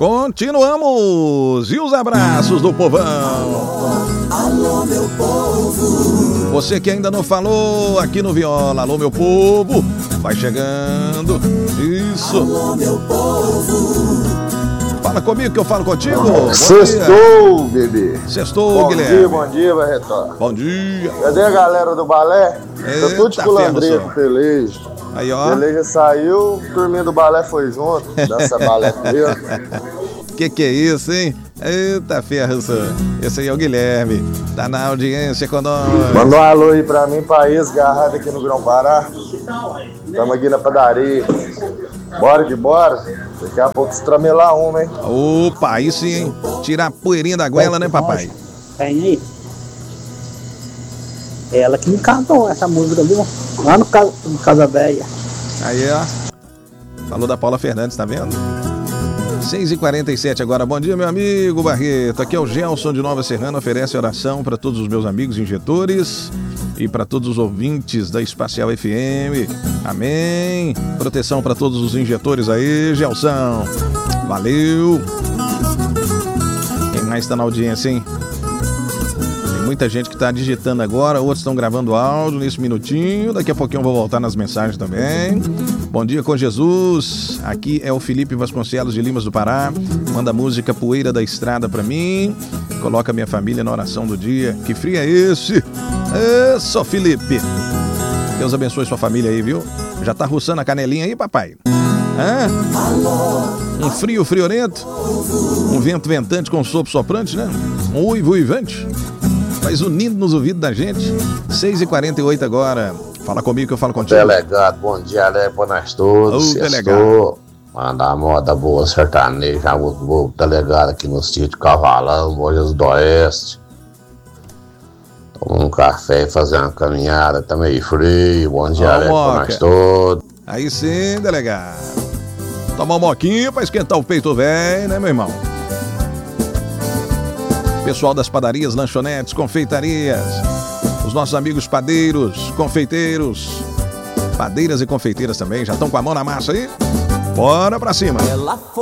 Continuamos! E os abraços do povão? Alô, meu povo. Você que ainda não falou aqui no Viola, alô, meu povo, vai chegando. Isso. Alô, meu povo. Fala comigo que eu falo contigo. Sextou, bebê. Sextou, Guilherme. Bom dia, Barretão. Bom dia. Cadê a galera do balé? Eita, Tô tudo de culandreiro ferro, com o Pelejo. Aí, ó. Pelejo saiu, turminha do balé foi junto. Dança balé comigo. Que é isso, hein? Eita ferro, esse aí é o Guilherme. Tá na audiência com nós. Manda um alô aí pra mim, país, garrado aqui no Grão-Pará. Tamo aqui na padaria. Bora que bora. Daqui a pouco estramelar uma, hein? Opa, aí sim, hein? Tirar a poeirinha da goela, né, papai? Tem aí. Ela que me cantou essa música, viu? Lá no Casa Velha. Aí, ó. Falou da Paula Fernandes, tá vendo? 6h47 agora. Bom dia, meu amigo Barreto. Aqui é o Gelson de Nova Serrana. Oferece oração para todos os meus amigos injetores e para todos os ouvintes da Espacial FM. Amém. Proteção para todos os injetores aí, Gelson. Valeu. Quem mais está na audiência, hein? Tem muita gente que está digitando agora, outros estão gravando áudio nesse minutinho. Daqui a pouquinho eu vou voltar nas mensagens também. Bom dia com Jesus. Aqui é o Felipe Vasconcelos de Limas do Pará. Manda a música Poeira da Estrada pra mim. Coloca minha família na oração do dia. Que frio é esse? Isso, Felipe. Deus abençoe sua família aí, viu? Já tá roçando a canelinha aí, papai? Hã? Um frio friorento? Um vento ventante com sopro soprante, né? Um uivo uivante. Faz unindo nos ouvidos da gente. 6h48 agora. Fala comigo que eu falo contigo. Delegado, bom dia, Alex, boa noite a todos. Delegado. Manda a moda boa, sertaneja, muito bom. Delegado aqui no sítio Cavalão, Mojas do Oeste. Tomar um café e fazer uma caminhada, tá meio frio. Bom dia, Alex, boa noite a todos. Aí sim, delegado. Tomar um moquinho pra esquentar o peito velho, né, meu irmão? Pessoal das padarias, lanchonetes, confeitarias, os nossos amigos padeiros, confeiteiros, padeiras e confeiteiras também, já estão com a mão na massa aí? Bora pra cima!